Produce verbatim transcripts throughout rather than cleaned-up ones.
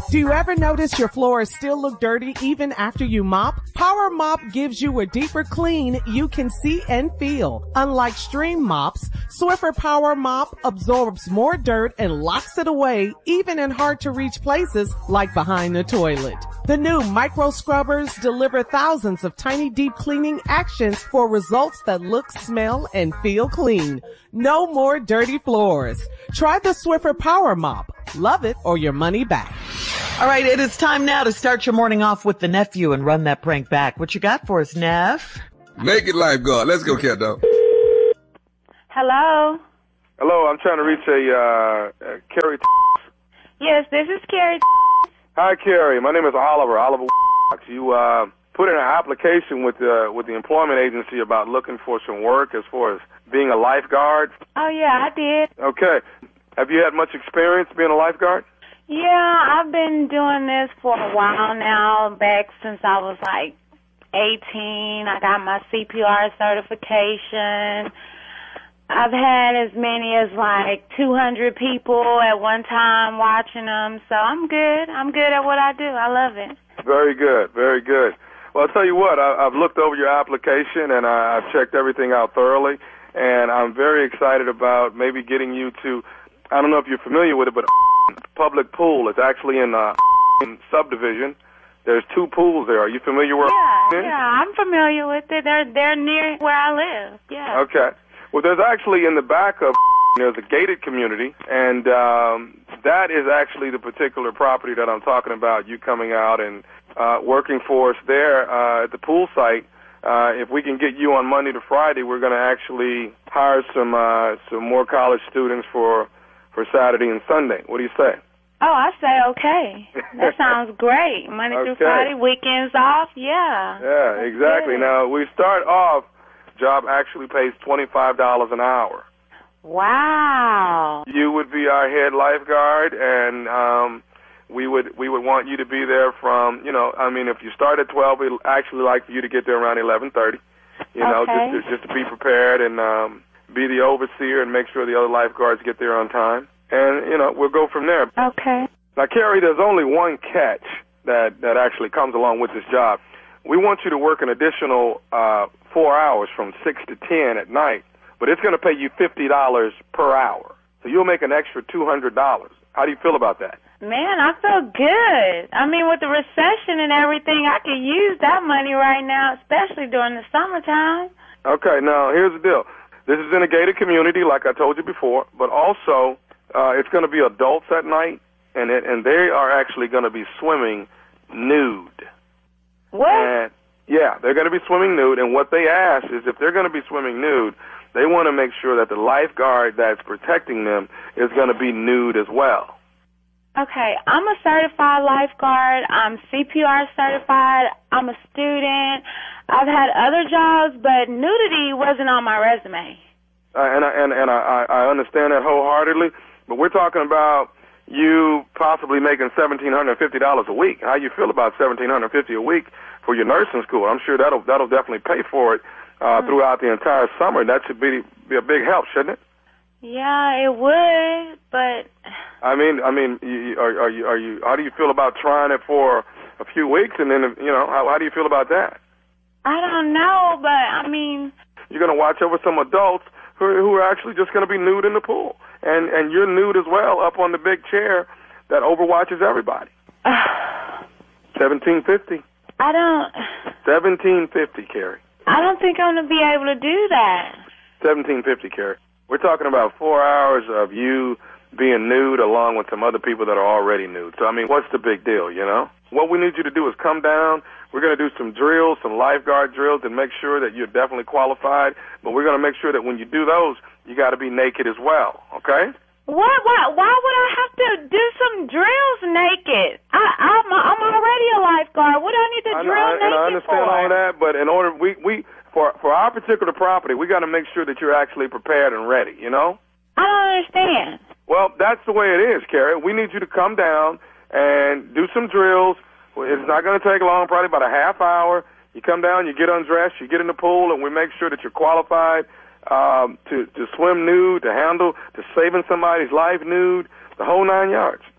Do you ever notice your floors still look dirty even after you mop? Power Mop gives you a deeper clean you can see and feel. Unlike stream mops, Swiffer Power Mop absorbs more dirt and locks it away even in hard to reach places like behind the toilet. The new micro scrubbers deliver thousands of tiny deep cleaning actions for results that look, smell, and feel clean. No more dirty floors. Try the Swiffer Power Mop. Love it or your money back. All right, it is time now to start your morning off with the nephew and run that prank back. What you got for us, Neff? Naked lifeguard. Let's go, cat dog. Hello? Hello, I'm trying to reach a, uh, a Carrie. Yes, this is Carrie. Hi, Carrie. My name is Oliver. Oliver. You uh, put in an application with the with the employment agency about looking for some work as far as being a lifeguard. Oh yeah, I did. Okay. Have you had much experience being a lifeguard? Yeah, I've been doing this for a while now, back since I was like eighteen. I got my C P R certification. I've had as many as like two hundred people at one time watching them, so I'm good. I'm good at what I do. I love it. Very good, very good. Well, I'll tell you what, I, I've looked over your application and I, I've checked everything out thoroughly, and I'm very excited about maybe getting you to, I don't know if you're familiar with it, but public pool. It's actually in uh subdivision. There's two pools there. Are you familiar with Yeah, yeah, I'm familiar with it. They're, they're near where I live, yeah. Okay. Well, there's actually in the back of there's a gated community, and um, that is actually the particular property that I'm talking about, you coming out and uh, working for us there uh, at the pool site. Uh, if we can get you on Monday to Friday, we're going to actually hire some uh, some more college students for, for Saturday and Sunday. What do you say? Oh, I say okay. That sounds great. Monday Okay. through Friday, weekends off, yeah. Yeah, exactly. Good. Now, we start off, job actually pays twenty-five dollars an hour. Wow. You would be our head lifeguard, and um, we would we would want you to be there from, you know, I mean, if you start at twelve, we'd actually like for you to get there around eleven thirty, you know, Okay. just to, just to be prepared and um, be the overseer and make sure the other lifeguards get there on time. And, you know, we'll go from there. Okay. Now, Carrie, there's only one catch that, that actually comes along with this job. We want you to work an additional uh, four hours from six to ten at night, but it's going to pay you fifty dollars per hour. So you'll make an extra two hundred dollars. How do you feel about that? Man, I feel good. I mean, with the recession and everything, I could use that money right now, especially during the summertime. Okay, now here's the deal. This is in a gated community, like I told you before, but also uh, it's going to be adults at night, and it, and they are actually going to be swimming nude. What? And, yeah, they're going to be swimming nude, and what they ask is if they're going to be swimming nude, they want to make sure that the lifeguard that's protecting them is going to be nude as well. Okay, I'm a certified lifeguard. I'm C P R certified. I'm a student. I've had other jobs, but nudity wasn't on my resume. Uh, and I, and, and I, I understand that wholeheartedly, but we're talking about you possibly making one thousand seven hundred fifty dollars a week. How you feel about one thousand seven hundred fifty dollars a week for your nursing school? I'm sure that'll that'll definitely pay for it uh, mm-hmm. throughout the entire summer. That should be be a big help, shouldn't it? Yeah, it would, but I mean, I mean, you, are, are you are you? How do you feel about trying it for a few weeks, and then you know, how, how do you feel about that? I don't know, but I mean, you're going to watch over some adults who are, who are actually just going to be nude in the pool, and and you're nude as well up on the big chair that overwatches everybody. Seventeen fifty. I don't. Seventeen fifty, Carrie. I don't think I'm gonna be able to do that. Seventeen fifty, Carrie. We're talking about four hours of you being nude along with some other people that are already nude. So, I mean, what's the big deal, you know? What we need you to do is come down. We're going to do some drills, some lifeguard drills, and make sure that you're definitely qualified. But we're going to make sure that when you do those, you got to be naked as well, okay? What? Why, why would I have to do some drills naked? I, I'm, I'm already a lifeguard. What do I need to I, drill I, naked and I understand for? all that, but in order, we, we for, for our particular property, we got to make sure that you're actually prepared and ready, you know? I don't understand. Well, that's the way it is, Carrie. We need you to come down and do some drills. It's not going to take long, probably about a half hour. You come down, you get undressed, you get in the pool, and we make sure that you're qualified um, to, to swim nude, to handle, to saving somebody's life nude, the whole nine yards.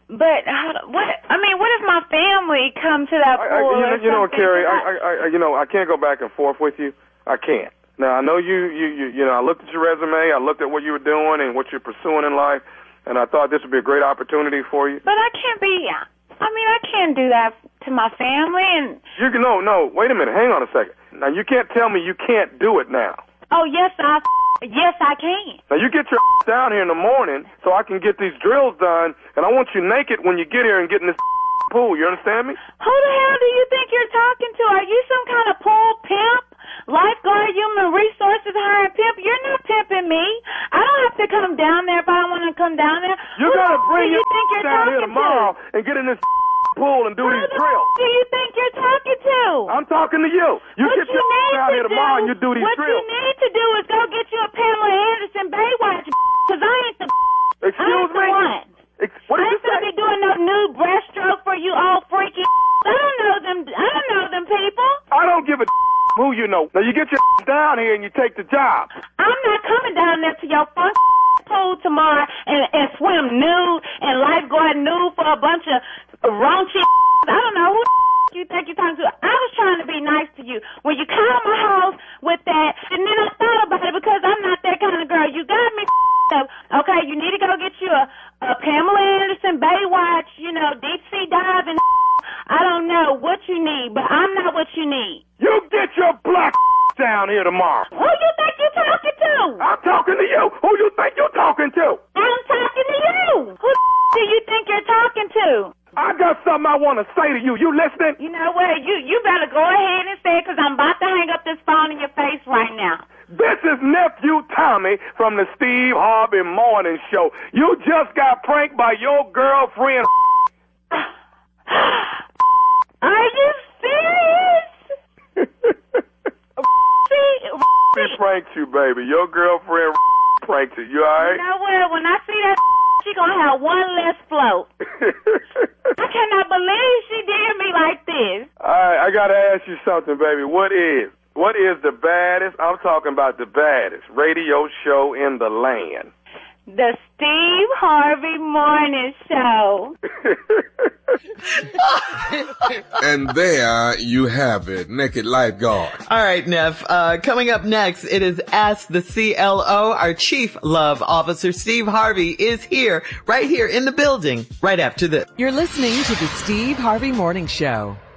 But how, what? I mean, what if my family come to that I, I, pool? you know, or you know, something? Carrie, I, I, I, you know, I can't go back and forth with you. I can't. Now, I know you, you, you, you know, I looked at your resume, I looked at what you were doing and what you're pursuing in life, and I thought this would be a great opportunity for you. But I can't be. I mean, I can't do that to my family. And you can. No, no. Wait a minute. Hang on a second. Now, you can't tell me you can't do it now. oh yes, I. Yes, I can. Now, you get your down here in the morning so I can get these drills done, and I want you naked when you get here and get in this pool. You understand me? Who the hell do you think you're talking to? Are you some kind of pool pimp? Lifeguard, human resources, hiring pimp? You're not pimping me. I don't have to come down there if I don't want to come down there. You Who gotta the bring do you your think you're down here talking tomorrow to? and get in this pool and do Who these the drills. do you think you're talking to? I'm talking to you. You what get you your need down to here do, tomorrow and you do these what drills. you need to do is go get you a Pamela Anderson Baywatch, because I ain't the I Excuse ain't the me? one. Ex- what I did you ain't gonna say? be doing no new breaststroke for you all freaky. I don't know them. I don't know them people. I don't give a who you know. Now, you get your down here and you take the job. I'm not coming down there to your fun pool tomorrow and, and swim nude and lifeguard nude for a bunch of raunchy. I don't know who you think you're talking to. I was trying to be nice to you when you come to my house with that, and then I thought about it because I'm not that kind of girl. You got me up. Okay, you need to go get you a, a Pamela Anderson Baywatch, you know, deep sea diving. I don't know what you need, but I'm not what you need. You get your black down here tomorrow. Who you think you're talking to? I'm talking to you. Who you think you're talking to? I'm talking to you. Who do you think you're talking to? I got something I want to say to you. You listening? You know what? You you better go ahead and say it, because I'm about to hang up this phone in your face right now. This is Nephew Tommy from the Steve Harvey Morning Show. You just got pranked by your girlfriend. Are you serious? She pranked you, baby. Your girlfriend pranked you. You all right? You know what? When I see that, she gonna have one less float. I cannot believe she did me like this. All right, I gotta ask you something, baby. What is, what is the baddest, I'm talking about the baddest radio show in the land? The Steve Harvey Morning Show. And there you have it, Naked Lifeguard. All right, Neff. Uh, coming up next, it is Ask the C L O. Our Chief Love Officer, Steve Harvey, is here, right here in the building, right after this. You're listening to the Steve Harvey Morning Show.